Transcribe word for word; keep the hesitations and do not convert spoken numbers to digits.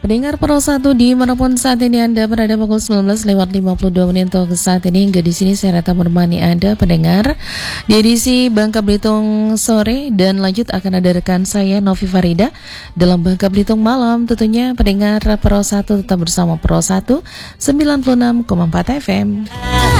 Pendengar Pro satu dimanapun saat ini Anda berada, pukul sembilan belas lewat lima puluh dua menit untuk saat ini. Hingga di sini saya Rata menemani Anda pendengar di edisi Bangka Belitung sore, dan lanjut akan ada rekan saya Novi Farida dalam Bangka Belitung malam. Tentunya pendengar Pro satu tetap bersama Pro satu sembilan puluh enam koma empat F M.